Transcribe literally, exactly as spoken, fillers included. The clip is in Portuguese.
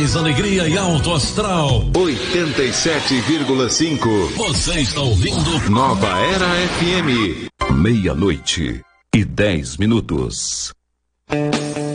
paz, alegria e alto astral. oitenta e sete vírgula cinco. Você está ouvindo Nova Era F M. Meia-noite e dez minutos.